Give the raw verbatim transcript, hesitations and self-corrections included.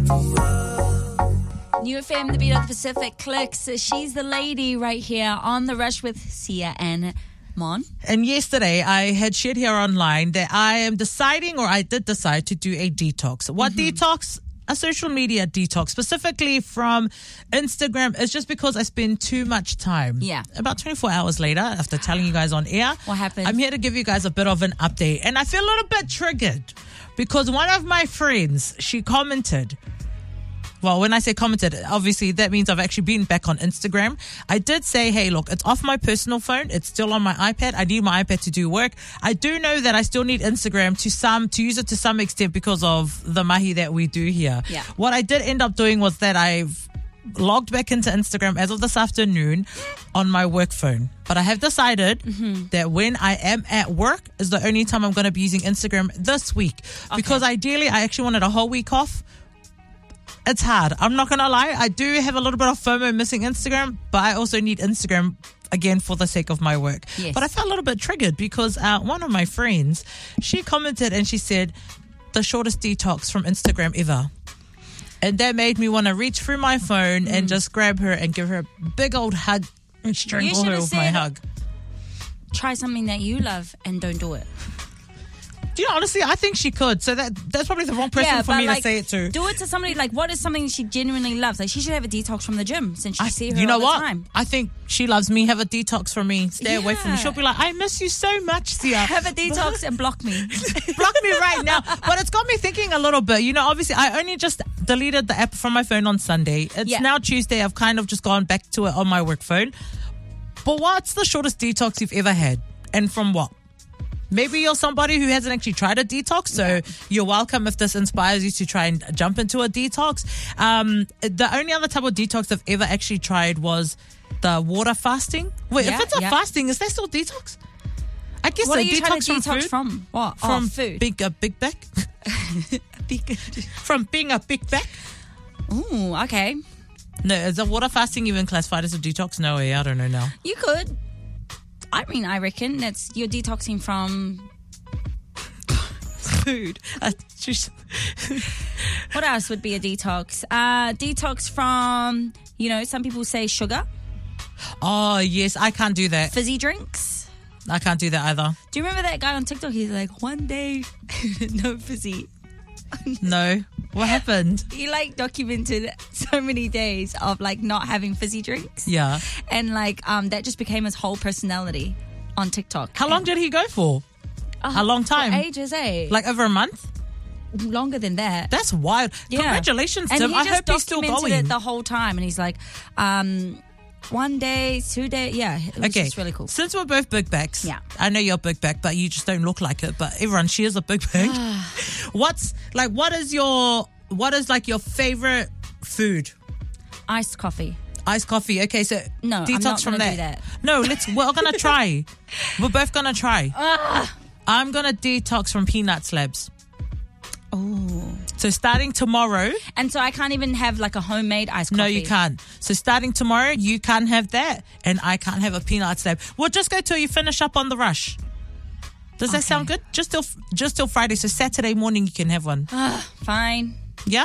New F M, the beat of the Pacific clicks. She's the lady right here on The Rush with Sia and Mon. And yesterday I had shared here online that I am deciding, or I did decide to do a detox. What mm-hmm. detox? A social media detox, specifically from Instagram. It's just because I spend too much time. Yeah. About twenty-four hours later, after telling you guys on air. What happened? I'm here to give you guys a bit of an update. And I feel a little bit triggered because one of my friends, she commented. Well, when I say commented, obviously that means I've actually been back on Instagram. I did say, hey, look, it's off my personal phone. It's still on my iPad. I need my iPad to do work. I do know that I still need Instagram to some, to use it to some extent because of the mahi that we do here. Yeah. What I did end up doing was that I've logged back into Instagram as of this afternoon on my work phone. But I have decided mm-hmm. that when I am at work is the only time I'm going to be using Instagram this week. Okay. Because ideally, I actually wanted a whole week off. It's hard. I'm not going to lie. I do have a little bit of FOMO missing Instagram, but I also need Instagram, again, for the sake of my work. Yes. But I felt a little bit triggered because uh, one of my friends, she commented and she said, the shortest detox from Instagram ever. And that made me want to reach through my phone mm. and just grab her and give her a big old hug and strangle her with my hug. Try something that you love and don't do it. You know, honestly, I think she could. So that that's probably the wrong person yeah, for me like, to say it to. Do it to somebody, like, what is something she genuinely loves? Like, she should have a detox from the gym since you I, see her you know all what? the time. I think she loves me. Have a detox from me. Stay yeah. away from me. She'll be like, I miss you so much, Sia. Have a detox and block me. Block me right now. But it's got me thinking a little bit. You know, obviously, I only just deleted the app from my phone on Sunday. It's yeah. now Tuesday. I've kind of just gone back to it on my work phone. But what's the shortest detox you've ever had? And from what? Maybe you're somebody who hasn't actually tried a detox, so yeah. you're welcome if this inspires you to try and jump into a detox. Um, the only other type of detox I've ever actually tried was the water fasting. Wait, yeah, if it's a yeah. fasting, is that still detox? I guess what so. Are you detox, trying to from detox food? from? What? From oh, food. Big, uh, big back. big, from being a big back. Ooh, okay. No, is the water fasting even classified as a detox? No way, I don't know now. You could. I mean, I reckon that's you're detoxing from food. Uh, just What else would be a detox? Uh, detox from, you know, some people say sugar. Oh, yes, I can't do that. Fizzy drinks. I can't do that either. Do you remember that guy on TikTok? He's like, one day, no fizzy. No. What happened? He like documented so many days of like not having fizzy drinks. Yeah. And like um that just became his whole personality on TikTok. How long and, did he go for? uh, a long time. For ages, eh? Like over a month? Longer than that. That's wild. Yeah. Congratulations, and Tim. he I just hope he's still documented going. it the whole time. And he's like, um, one day, two days. Yeah, it was okay. just really cool. Since we're both big backs. Yeah. I know you're big back, but you just don't look like it. But everyone, she is a big back. What's like? What is your? What is like your favorite food? Iced coffee. Iced coffee. Okay, so No, detox I'm not from gonna that. do that. No, let's. We're gonna try. We're both gonna try. Ah. I'm gonna detox from peanut slabs. Oh. So starting tomorrow. And so I can't even have like a homemade iced coffee. No, you can't. So starting tomorrow, you can't have that, and I can't have a peanut slab. We'll just go till you finish up on the rush. Does that Okay. sound good? Just till just till Friday. So Saturday morning you can have one. Fine. Yeah?